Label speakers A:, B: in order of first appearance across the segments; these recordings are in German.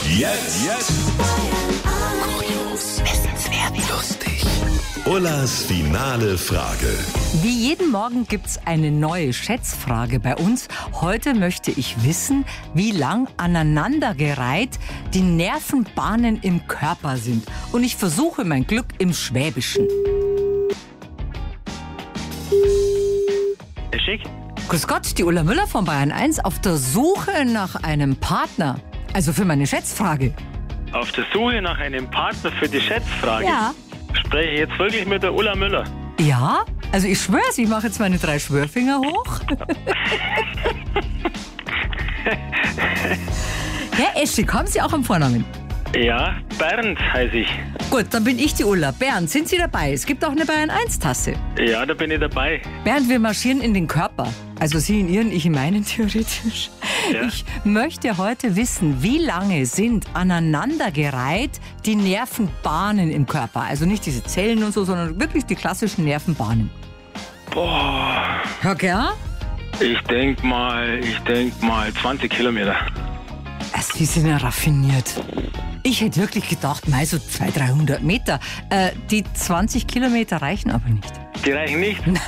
A: jetzt kurios, wissenswert, lustig. Ullas finale Frage.
B: Wie jeden Morgen gibt's eine neue Schätzfrage bei uns. Heute möchte ich wissen, wie lang aneinandergereiht die Nervenbahnen im Körper sind. Und ich versuche mein Glück im Schwäbischen.
C: Schick.
B: Grüß Gott, die Ulla Müller von Bayern 1 auf der Suche nach einem Partner. Also für meine Schätzfrage.
C: Auf der Suche nach einem Partner für die Schätzfrage.
B: Ja.
C: Spreche ich jetzt wirklich mit der Ulla Müller?
B: Ja? Also ich schwör's, ich mache jetzt meine 3 Schwörfinger hoch. Herr Eschig, haben Sie auch einen Vornamen?
C: Ja, Bernd heiße ich.
B: Gut, dann bin ich die Ulla. Bernd, sind Sie dabei? Es gibt auch eine Bayern 1-Tasse.
C: Ja, da bin ich dabei.
B: Bernd, wir marschieren in den Körper. Also Sie in Ihren, ich in meinen theoretisch.
C: Ja.
B: Ich möchte heute wissen, wie lange sind aneinandergereiht die Nervenbahnen im Körper? Also nicht diese Zellen und so, sondern wirklich die klassischen Nervenbahnen.
C: Boah,
B: Ja, gell?
C: ich denk mal 20 Kilometer.
B: Also, Sie sind ja raffiniert. Ich hätte wirklich gedacht, mal so 200-300 Meter. Die 20 Kilometer reichen aber nicht.
C: Die reichen nicht?
B: Na?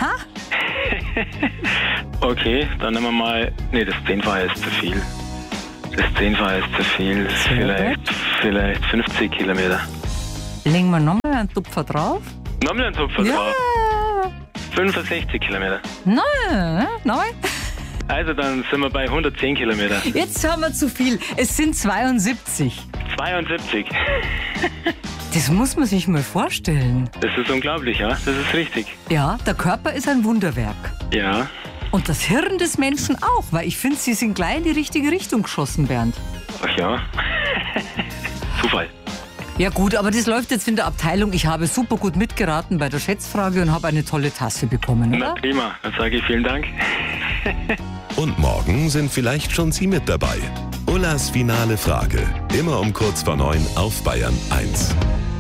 C: Okay, dann nehmen wir mal... Nee, das 10-fache ist zu viel. Das 10-fache ist zu viel. Vielleicht 50 Kilometer.
B: Legen wir nochmal einen Tupfer drauf?
C: Nochmal einen Tupfer drauf. 65 Kilometer.
B: Nein, nein.
C: Also dann sind wir bei 110 Kilometer.
B: Jetzt haben wir zu viel. Es sind 72.
C: 72.
B: Das muss man sich mal vorstellen.
C: Das ist unglaublich, ja? Das ist richtig.
B: Ja, der Körper ist ein Wunderwerk.
C: Ja.
B: Und das Hirn des Menschen auch, weil ich finde, Sie sind gleich in die richtige Richtung geschossen, Bernd.
C: Ach ja. Zufall.
B: Ja gut, aber das läuft jetzt in der Abteilung. Ich habe super gut mitgeraten bei der Schätzfrage und habe eine tolle Tasse bekommen,
C: Na
B: oder?
C: prima, dann sage ich vielen Dank.
A: Und morgen sind vielleicht schon Sie mit dabei. Ullas finale Frage. Immer um kurz vor 9 auf Bayern 1.